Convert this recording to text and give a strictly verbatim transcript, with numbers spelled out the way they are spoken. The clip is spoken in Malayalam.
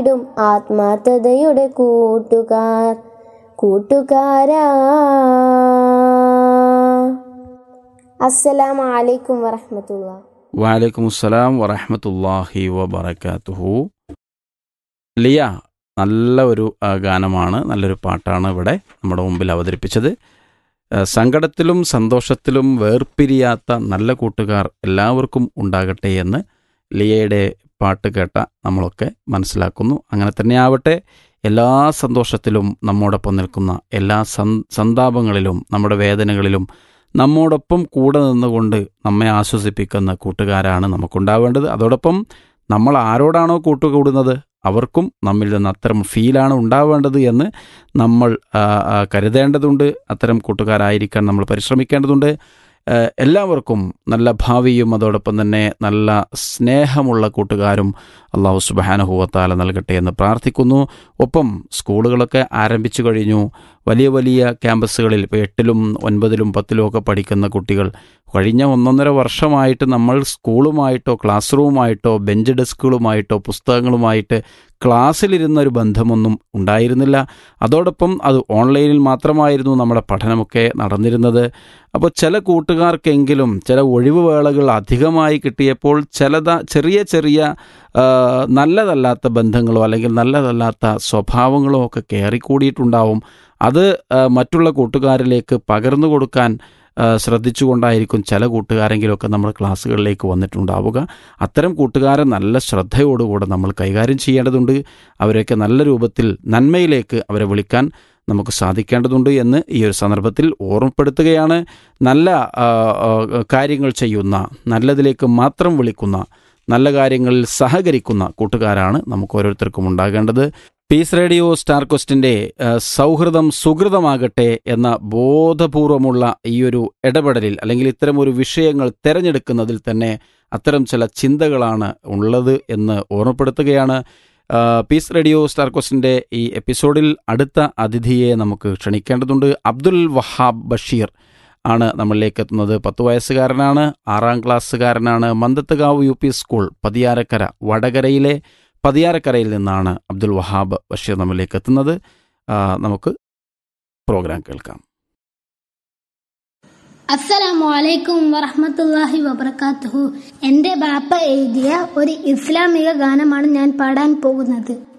ആത്മാർത്ഥതയുടെ കൂട്ടുകാർ കൂട്ടുകാരാ. അസ്സലാമു അലൈക്കും വറഹ്മത്തുള്ളാഹി. വഅലൈക്കും അസ്സലാം വറഹ്മത്തുള്ളാഹി വബറകാതുഹു. ലിയ, നല്ല ഒരു ആ, ഗാനമാണ്, നല്ലൊരു പാട്ടാണ് ഇവിടെ നമ്മുടെ മുമ്പിൽ അവതരിപ്പിച്ചത്. ആ, സങ്കടത്തിലും സന്തോഷത്തിലും വേർപിരിയാത്ത നല്ല കൂട്ടുകാർ എല്ലാവർക്കും ഉണ്ടാകട്ടെ എന്ന് ലിയയുടെ പാട്ട് കേട്ട നമ്മളൊക്കെ മനസ്സിലാക്കുന്നു. അങ്ങനെ തന്നെ ആവട്ടെ. എല്ലാ സന്തോഷത്തിലും നമ്മോടൊപ്പം നിൽക്കുന്ന, എല്ലാ സന് സന്താപങ്ങളിലും നമ്മുടെ വേദനകളിലും നമ്മോടൊപ്പം കൂടെ നിന്നുകൊണ്ട് നമ്മെ ആശ്വസിപ്പിക്കുന്ന കൂട്ടുകാരാണ് നമുക്കുണ്ടാവേണ്ടത്. അതോടൊപ്പം നമ്മൾ ആരോടാണോ കൂട്ടുകൂടുന്നത് അവർക്കും നമ്മിൽ നിന്ന് അത്തരം ഫീലാണ് ഉണ്ടാവേണ്ടത് എന്ന് നമ്മൾ ആ, ആ, കരുതേണ്ടതുണ്ട്. അത്തരം കൂട്ടുകാരായിരിക്കാൻ നമ്മൾ പരിശ്രമിക്കേണ്ടതുണ്ട്. ആ, എല്ലാവർക്കും നല്ല ഭാവിയും അതോടൊപ്പം തന്നെ നല്ല സ്നേഹമുള്ള കൂട്ടുകാരും അള്ളാഹു സുബ്ഹാനഹു വ തആല നൽകട്ടെ എന്ന് പ്രാർത്ഥിക്കുന്നു. ഒപ്പം സ്കൂളുകളൊക്കെ ആരംഭിച്ചു കഴിഞ്ഞു. വലിയ വലിയ ക്യാമ്പസുകളിൽ ഇപ്പോൾ എട്ടിലും ഒൻപതിലും പത്തിലും ഒക്കെ പഠിക്കുന്ന കുട്ടികൾ കഴിഞ്ഞ ഒന്നൊന്നര വർഷമായിട്ട് നമ്മൾ സ്കൂളുമായിട്ടോ ക്ലാസ് റൂമായിട്ടോ ബെഞ്ച് ഡെസ്കുകളുമായിട്ടോ പുസ്തകങ്ങളുമായിട്ട് ക്ലാസ്സിലിരുന്ന ഒരു ബന്ധമൊന്നും ഉണ്ടായിരുന്നില്ല. അതോടൊപ്പം അത് ഓൺലൈനിൽ മാത്രമായിരുന്നു നമ്മുടെ പഠനമൊക്കെ നടന്നിരുന്നത്. അപ്പോൾ ചില കൂട്ടുകാർക്കെങ്കിലും ചില ഒഴിവ് വേളകൾ അധികമായി കിട്ടിയപ്പോൾ ചിലത ചെറിയ ചെറിയ ആ, നല്ലതല്ലാത്ത ബന്ധങ്ങളോ അല്ലെങ്കിൽ നല്ലതല്ലാത്ത സ്വഭാവങ്ങളോ ഒക്കെ കയറിക്കൂടിയിട്ടുണ്ടാവും. അത് ആ, മറ്റുള്ള കൂട്ടുകാരിലേക്ക് പകർന്നു കൊടുക്കാൻ ആ, ശ്രദ്ധിച്ചുകൊണ്ടായിരിക്കും ചില കൂട്ടുകാരെങ്കിലുമൊക്കെ നമ്മൾ ക്ലാസ്സുകളിലേക്ക് വന്നിട്ടുണ്ടാവുക. അത്തരം കൂട്ടുകാരെ നല്ല ശ്രദ്ധയോടുകൂടെ നമ്മൾ കൈകാര്യം ചെയ്യേണ്ടതുണ്ട്. അവരെയൊക്കെ നല്ല രൂപത്തിൽ നന്മയിലേക്ക് അവരെ വിളിക്കാൻ നമുക്ക് സാധിക്കേണ്ടതുണ്ട് എന്ന് ഈ ഒരു സന്ദർഭത്തിൽ ഓർമ്മപ്പെടുത്തുകയാണ്. നല്ല ആ, ആ, കാര്യങ്ങൾ ചെയ്യുന്ന, നല്ലതിലേക്ക് മാത്രം വിളിക്കുന്ന, നല്ല കാര്യങ്ങളിൽ സഹകരിക്കുന്ന കൂട്ടുകാരാണ് നമുക്ക് ഓരോരുത്തർക്കും ഉണ്ടാകേണ്ടത്. പീസ് റേഡിയോ സ്റ്റാർ ക്വസ്റ്റിൻ്റെ സൗഹൃദം സുഹൃതമാകട്ടെ എന്ന ബോധപൂർവമുള്ള ഈ ഒരു ഇടപെടലിൽ അല്ലെങ്കിൽ ഇത്തരം ഒരു വിഷയങ്ങൾ തിരഞ്ഞെടുക്കുന്നതിൽ തന്നെ അത്തരം ചില ചിന്തകളാണ് ഉള്ളത് എന്ന് ഓർമ്മപ്പെടുത്തുകയാണ്. ആ, പീസ് റേഡിയോ സ്റ്റാർ ക്വസ്റ്റിൻ്റെ ഈ എപ്പിസോഡിൽ അടുത്ത അതിഥിയെ നമുക്ക് ക്ഷണിക്കേണ്ടതുണ്ട്. അബ്ദുൽ വഹാബ് ബഷീർ ആണ് നമ്മളിലേക്ക് എത്തുന്നത്. പത്ത് വയസ്സുകാരനാണ്, ആറാം ക്ലാസ്സുകാരനാണ്. മന്തത്തുകാവ് യു പി സ്കൂൾ പതിയാരക്കര, വടകരയിലെ പതിയാരക്കരയിൽ നിന്നാണ് അബ്ദുൽ വഹാബ് ബഷീർ നമ്മളിലേക്ക് എത്തുന്നത്. ആ, നമുക്ക് പ്രോഗ്രാം കേൾക്കാം. അസ്സലാമു അലൈക്കും വറഹ്മത്തുള്ളാഹി വബറകാതുഹു. എൻ്റെ ബാപ്പ എഴുതിയ ഒരു ഇസ്ലാമിക ഗാനമാണ് ഞാൻ പാടാൻ പോകുന്നത്.